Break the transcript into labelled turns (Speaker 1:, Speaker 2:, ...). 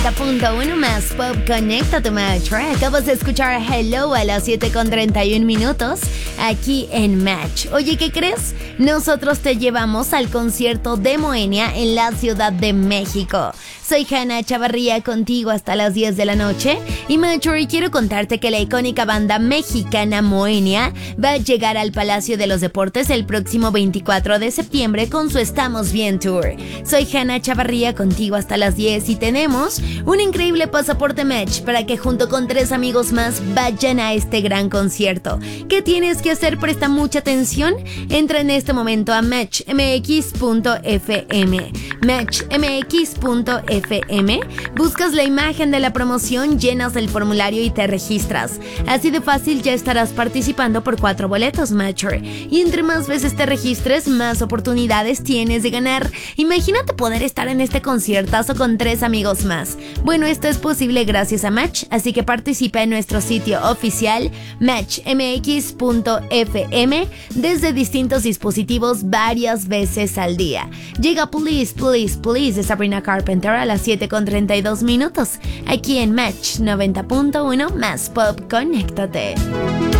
Speaker 1: 90.1 más pop, conéctate Match. Acabas de escuchar Hello a las 7:31 aquí en Match. Oye, ¿qué crees? Nosotros te llevamos al concierto de Moenia en la Ciudad de México. Soy Hanna Chavarría, contigo hasta las 10 de la noche. Y Match, hoy quiero contarte que la icónica banda mexicana Moenia va a llegar al Palacio de los Deportes el próximo 24 de septiembre con su Estamos Bien Tour. Soy Hanna Chavarría, contigo hasta las 10 y tenemos un increíble pasaporte Match para que junto con 3 amigos más vayan a este gran concierto. ¿Qué tienes que hacer? Presta mucha atención. Entra en este momento a matchmx.fm. matchmx.fm. Buscas la imagen de la promoción, llenas el formulario y te registras. Así de fácil ya estarás participando por 4 boletos Match. Y entre más veces te registres, más oportunidades tienes de ganar. Imagínate poder estar en este conciertazo con 3 amigos más. Bueno, esto es posible gracias a Match, así que participa en nuestro sitio oficial matchmx.fm desde distintos dispositivos varias veces al día. Llega Please, Please, Please de Sabrina Carpenter a las 7:32 aquí en Match 90.1 más pop, conéctate.